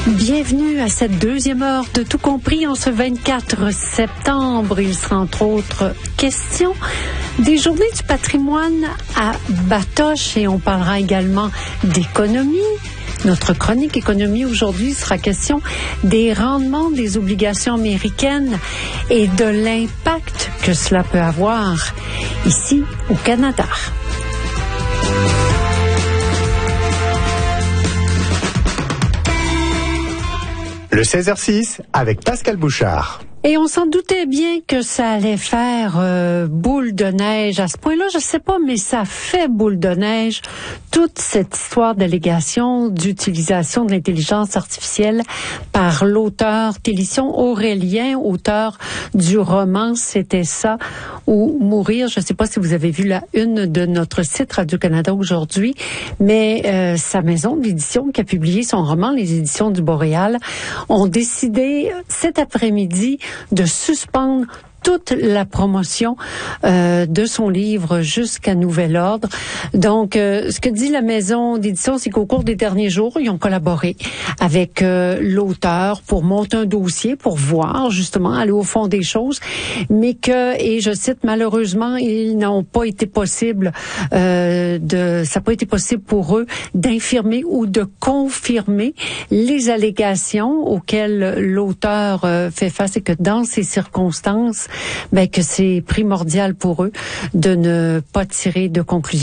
Bienvenue à cette deuxième heure de Tout compris en ce 24 septembre. Il sera entre autres question des journées du patrimoine à Batoche et on parlera également d'économie. Notre chronique économie aujourd'hui sera question des rendements des obligations américaines et de l'impact que cela peut avoir ici au Canada. Le 16h06 avec Pascal Bouchard. Et on s'en doutait bien que ça allait faire boule de neige. À ce point-là, je sais pas, mais ça fait boule de neige. Toute cette histoire d'allégation d'utilisation de l'intelligence artificielle par l'auteur Télisson Aurélien, auteur du roman C'était ça ou mourir. Je sais pas si vous avez vu la une de notre site Radio-Canada aujourd'hui, mais sa maison d'édition qui a publié son roman, les éditions du Boréal, ont décidé cet après-midi de suspendre toute la promotion de son livre jusqu'à nouvel ordre. Donc, ce que dit la maison d'édition, c'est qu'au cours des derniers jours, ils ont collaboré avec l'auteur pour monter un dossier, pour voir, justement, aller au fond des choses, mais que, et je cite, malheureusement, ils n'ont pas été possible ça n'a pas été possible pour eux d'infirmer ou de confirmer les allégations auxquelles l'auteur fait face et que dans ces circonstances, que c'est primordial pour eux de ne pas tirer de conclusions.